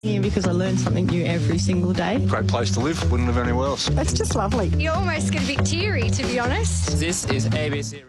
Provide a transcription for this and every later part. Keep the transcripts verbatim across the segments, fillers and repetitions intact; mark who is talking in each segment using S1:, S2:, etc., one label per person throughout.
S1: Here because I learn something new every single day.
S2: Great place to live, wouldn't live anywhere else.
S1: It's just lovely.
S3: You almost get a bit teary, to be honest.
S4: This is A B C Radio.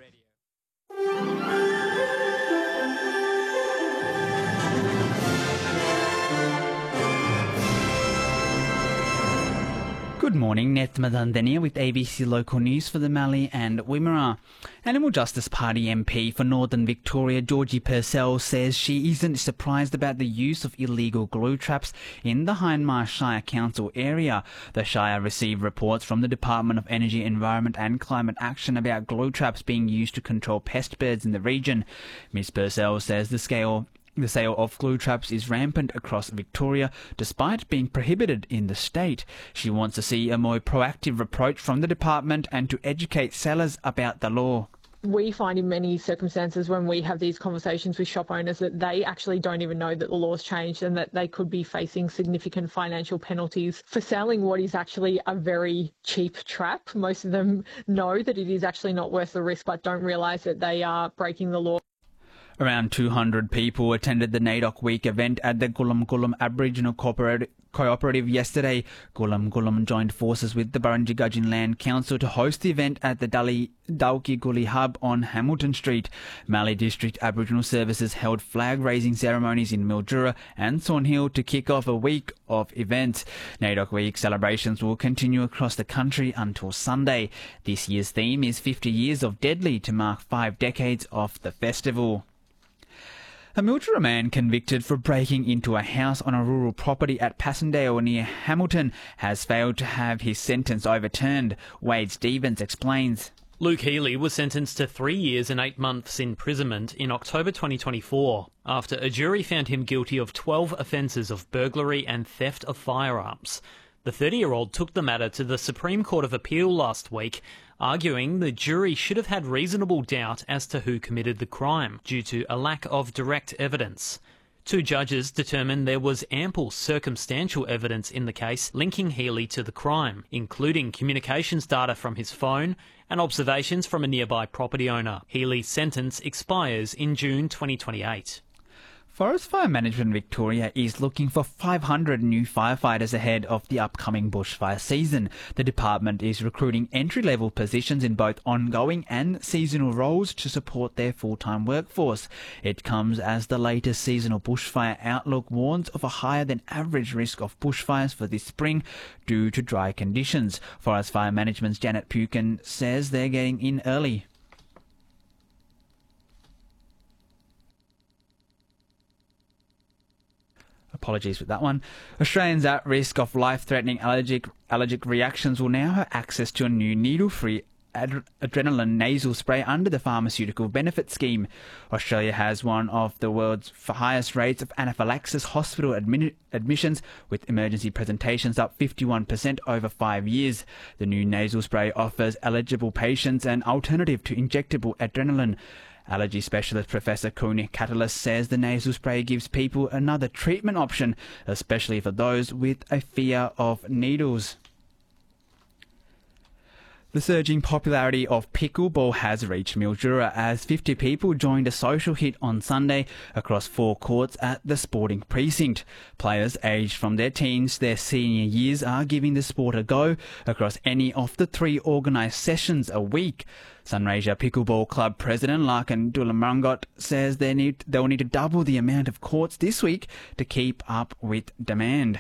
S5: Good morning, Nethma Dandenia with A B C Local News for the Mallee and Wimmera. Animal Justice Party M P for Northern Victoria, Georgie Purcell, says she isn't surprised about the use of illegal glue traps in the Hindmarsh Shire Council area. The Shire received reports from the Department of Energy, Environment and Climate Action about glue traps being used to control pest birds in the region. Miz Purcell says the scale The sale of glue traps is rampant across Victoria, despite being prohibited in the state. She wants to see a more proactive approach from the department and to educate sellers about the law.
S6: We find in many circumstances when we have these conversations with shop owners that they actually don't even know that the law's changed and that they could be facing significant financial penalties for selling what is actually a very cheap trap. Most of them know that it is actually not worth the risk but don't realise that they are breaking the law.
S5: Around two hundred people attended the NAIDOC Week event at the Gulum Gulum Aboriginal Cooperative Cooperative yesterday. Gulum Gulum joined forces with the Burrinjigudgeon Land Council to host the event at the Dali Dalki Gully Hub on Hamilton Street. Mallee District Aboriginal Services held flag-raising ceremonies in Mildura and Thornhill to kick off a week of events. NAIDOC Week celebrations will continue across the country until Sunday. This year's theme is fifty years of Deadly to mark five decades of the festival. A Mildura man convicted for breaking into a house on a rural property at Passendale near Hamilton has failed to have his sentence overturned. Wade Stevens explains.
S7: Luke Healy was sentenced to three years and eight months imprisonment in October twenty twenty-four after a jury found him guilty of twelve offences of burglary and theft of firearms. The thirty-year-old took the matter to the Supreme Court of Appeal last week, arguing the jury should have had reasonable doubt as to who committed the crime due to a lack of direct evidence. Two judges determined there was ample circumstantial evidence in the case linking Healy to the crime, including communications data from his phone and observations from a nearby property owner. Healy's sentence expires in June twenty twenty-eight.
S5: Forest Fire Management Victoria is looking for five hundred new firefighters ahead of the upcoming bushfire season. The department is recruiting entry-level positions in both ongoing and seasonal roles to support their full-time workforce. It comes as the latest seasonal bushfire outlook warns of a higher than average risk of bushfires for this spring due to dry conditions. Forest Fire Management's Janet Pukin says they're getting in early. Apologies with that one. Australians at risk of life-threatening allergic allergic reactions will now have access to a new needle-free ad- adrenaline nasal spray under the Pharmaceutical Benefit Scheme. Australia has one of the world's highest rates of anaphylaxis hospital admi- admissions, with emergency presentations up fifty-one percent over five years. The new nasal spray offers eligible patients an alternative to injectable adrenaline. Allergy specialist Professor Kuni Catalyst says the nasal spray gives people another treatment option, especially for those with a fear of needles. The surging popularity of pickleball has reached Mildura as fifty people joined a social hit on Sunday across four courts at the sporting precinct. Players aged from their teens to their senior years are giving the sport a go across any of the three organised sessions a week. Sunraysia Pickleball Club President Larkin Dulamangot says they need, they'll need to double the amount of courts this week to keep up with demand.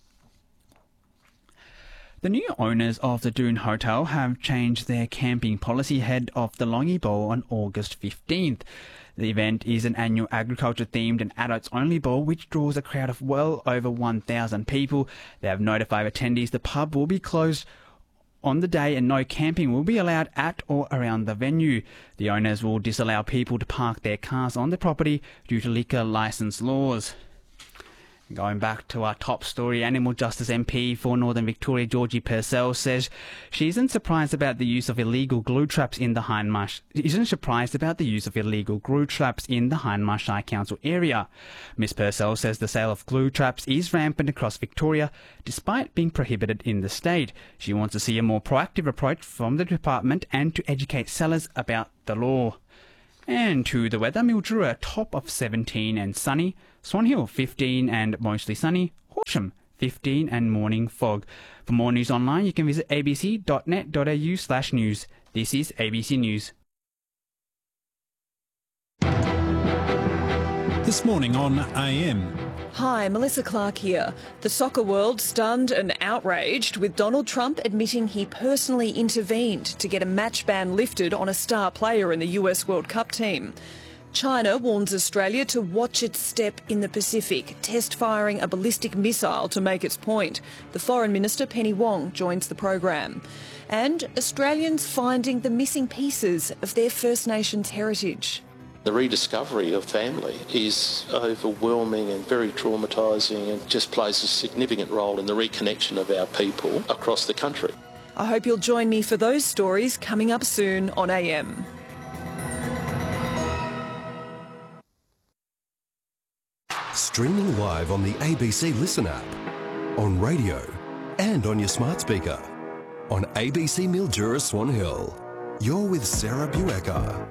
S5: The new owners of the Doon Hotel have changed their camping policy ahead of the Longy Bowl on August fifteenth. The event is an annual agriculture-themed and adults-only bowl which draws a crowd of well over one thousand people. They have notified attendees the pub will be closed on the day and no camping will be allowed at or around the venue. The owners will disallow people to park their cars on the property due to liquor licence laws. Going back to our top story, Animal Justice M P for Northern Victoria, Georgie Purcell, says she isn't surprised about the use of illegal glue traps in the Hindmarsh. Isn't surprised about the use of illegal glue traps in the Hindmarsh Shire Council area. Miss Purcell says the sale of glue traps is rampant across Victoria, despite being prohibited in the state. She wants to see a more proactive approach from the department and to educate sellers about the law. And to the weather, Mildura top of seventeen and sunny, Swan Hill fifteen and mostly sunny, Horsham, fifteen, and morning fog. For more news online, you can visit abc dot net dot a u slash news. This is A B C News.
S4: This morning on A M.
S8: Hi, Melissa Clark here. The soccer world stunned and outraged with Donald Trump admitting he personally intervened to get a match ban lifted on a star player in the U S World Cup team. China warns Australia to watch its step in the Pacific, test firing a ballistic missile to make its point. The Foreign Minister, Penny Wong, joins the program. And Australians finding the missing pieces of their First Nations heritage.
S9: The rediscovery of family is overwhelming and very traumatising and just plays a significant role in the reconnection of our people across the country.
S8: I hope you'll join me for those stories coming up soon on A M.
S10: Streaming live on the A B C Listen app, on radio and on your smart speaker. On A B C Mildura Swan Hill, you're with Sarah Buecker.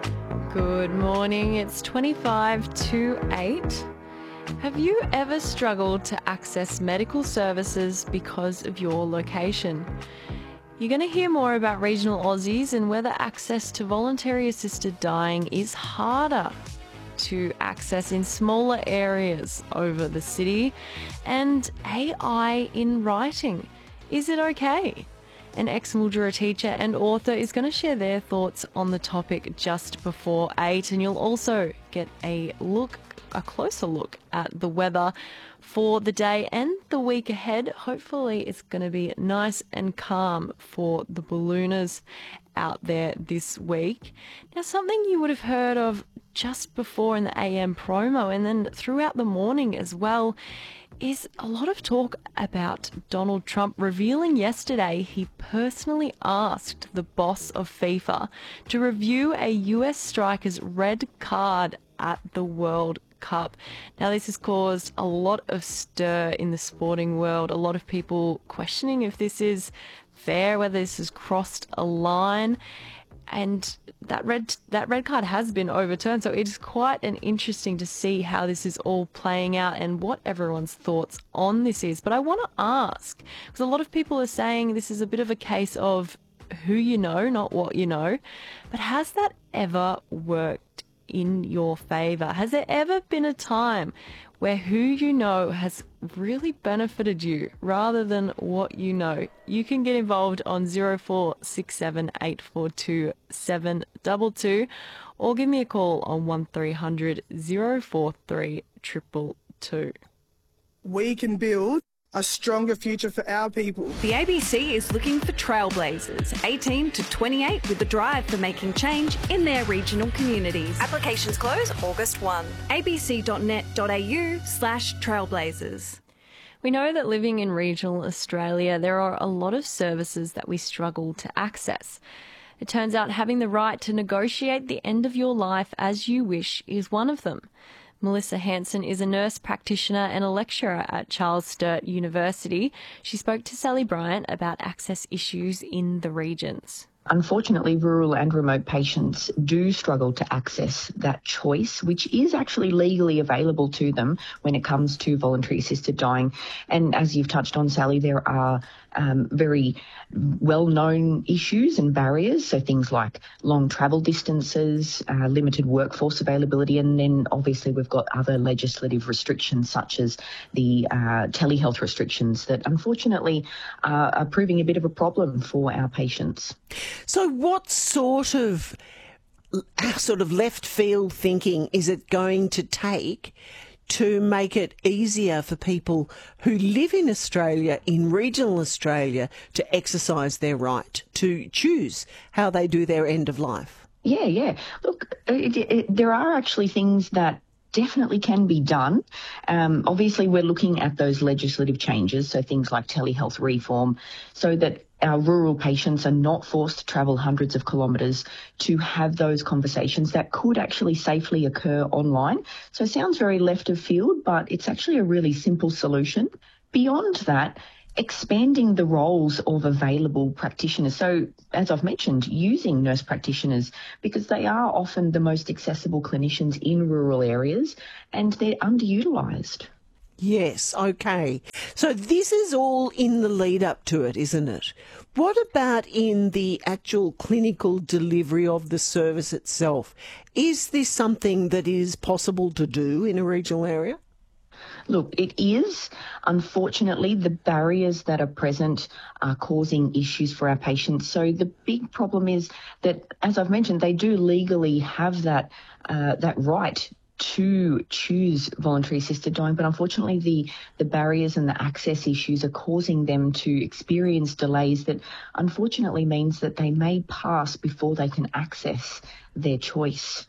S11: Good morning, it's twenty-five to eight. Have you ever struggled to access medical services because of your location? You're going to hear more about regional Aussies and whether access to voluntary assisted dying is harder to access in smaller areas over the city, and A I in writing. Is it okay? An ex-Mildura teacher and author is going to share their thoughts on the topic just before eight, and you'll also get a look, a closer look at the weather for the day and the week ahead. Hopefully it's going to be nice and calm for the ballooners out there this week. Now, something you would have heard of just before in the A M promo and then throughout the morning as well is a lot of talk about Donald Trump revealing yesterday he personally asked the boss of FIFA to review a U S striker's red card at the World Cup. Now, this has caused a lot of stir in the sporting world, a lot of people questioning if this is fair, whether this has crossed a line. And that red that red card has been overturned, so it is quite an interesting to see how this is all playing out and what everyone's thoughts on this is. But I want to ask, because a lot of people are saying this is a bit of a case of who you know, not what you know, but has that ever worked in your favour? Has there ever been a time where who you know has really benefited you rather than what you know? You can get involved on zero four six seven eight four two seven two two or give me a call on one three hundred zero four three two two two.
S12: We can build a stronger future for our people.
S13: The A B C is looking for trailblazers, eighteen to twenty-eight, with the drive for making change in their regional communities.
S14: Applications close August first.
S13: abc.net.au slash trailblazers.
S11: We know that living in regional Australia, there are a lot of services that we struggle to access. It turns out having the right to negotiate the end of your life as you wish is one of them. Melissa Hanson is a nurse practitioner and a lecturer at Charles Sturt University. She spoke to Sally Bryant about access issues in the regions.
S15: Unfortunately, rural and remote patients do struggle to access that choice, which is actually legally available to them when it comes to voluntary assisted dying. And as you've touched on, Sally, there are um, very well-known issues and barriers, so things like long travel distances, uh, limited workforce availability, and then obviously we've got other legislative restrictions such as the uh, telehealth restrictions that unfortunately uh, are proving a bit of a problem for our patients.
S16: So what sort of sort of left field thinking is it going to take to make it easier for people who live in Australia, in regional Australia, to exercise their right to choose how they do their end of life?
S15: Yeah, yeah. Look, it, it, there are actually things that definitely can be done. Um, obviously, we're looking at those legislative changes, so things like telehealth reform, so that our rural patients are not forced to travel hundreds of kilometres to have those conversations that could actually safely occur online. So it sounds very left of field, but it's actually a really simple solution. Beyond that, expanding the roles of available practitioners. So, as I've mentioned, using nurse practitioners, because they are often the most accessible clinicians in rural areas and they're underutilised.
S16: Yes, okay. So this is all in the lead up to it, isn't it? What about in the actual clinical delivery of the service itself? Is this something that is possible to do in a regional area?
S15: Look, it is. Unfortunately, the barriers that are present are causing issues for our patients. So the big problem is that, as I've mentioned, they do legally have that uh, that right to choose voluntary assisted dying, but unfortunately the, the barriers and the access issues are causing them to experience delays that unfortunately means that they may pass before they can access their choice.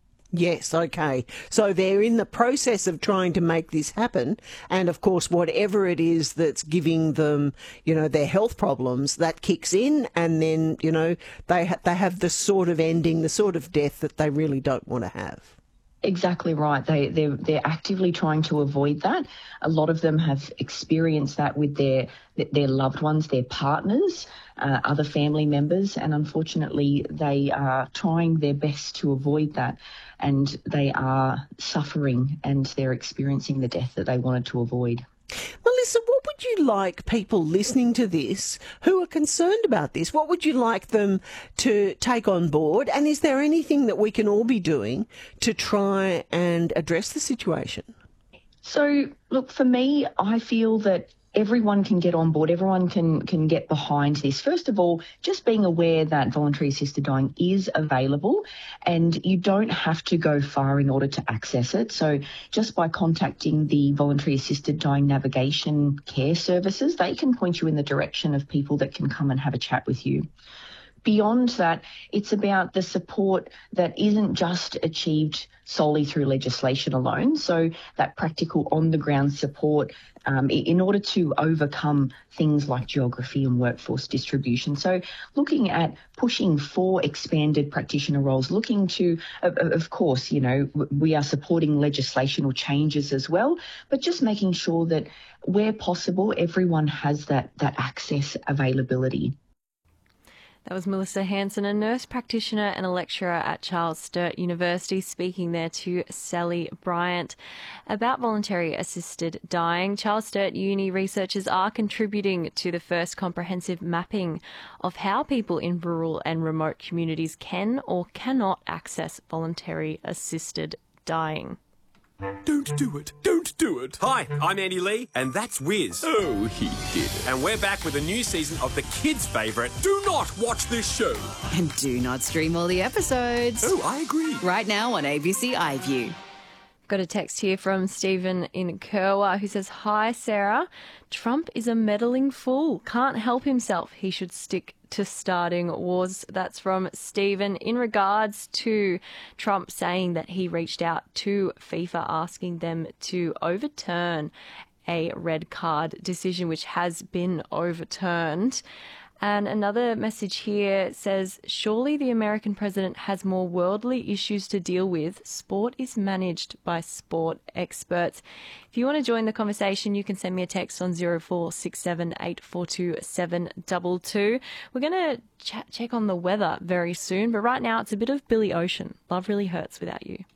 S16: Yes, okay. So they're in the process of trying to make this happen. And of course, whatever it is that's giving them, you know, their health problems, that kicks in. And then, you know, they, ha- they have the sort of ending, the sort of death that they really don't want to have.
S15: Exactly right. They, they're, they're actively trying to avoid that. A lot of them have experienced that with their their loved ones, their partners, uh, other family members, and unfortunately they are trying their best to avoid that, and they are suffering and they're experiencing the death that they wanted to avoid.
S16: Melissa, what would you like people listening to this who are concerned about this, what would you like them to take on board? And is there anything that we can all be doing to try and address the situation?
S15: So, look, for me, I feel that everyone can get on board, everyone can can get behind this. First of all, just being aware that voluntary assisted dying is available and you don't have to go far in order to access it. So just by contacting the voluntary assisted dying navigation care services, they can point you in the direction of people that can come and have a chat with you. Beyond that, it's about the support that isn't just achieved solely through legislation alone. So that practical on-the-ground support um, in order to overcome things like geography and workforce distribution. So looking at pushing for expanded practitioner roles, looking to, of, of course, you know, we are supporting legislational changes as well, but just making sure that where possible, everyone has that, that access availability.
S11: That was Melissa Hanson, a nurse practitioner and a lecturer at Charles Sturt University, speaking there to Sally Bryant about voluntary assisted dying. Charles Sturt Uni researchers are contributing to the first comprehensive mapping of how people in rural and remote communities can or cannot access voluntary assisted dying.
S17: Don't do it. Don't do it. Hi, I'm Andy Lee, and that's Wiz. Oh, he did it. And we're back with a new season of the kids' favourite, Do Not Watch This Show.
S18: And do not stream all the episodes.
S17: Oh, I agree.
S18: Right now on A B C iView.
S11: Got a text here from Stephen in Kerwa who says, "Hi, Sarah. Trump is a meddling fool. Can't help himself. He should stick to starting wars." That's from Stephen. In regards to Trump saying that he reached out to FIFA asking them to overturn a red card decision which has been overturned. And another message here says, "Surely the American president has more worldly issues to deal with. Sport is managed by sport experts." If you want to join the conversation, you can send me a text on zero four six seven eight four two seven two two. We're going to ch- check on the weather very soon, but right now it's a bit of Billy Ocean. Love really hurts without you.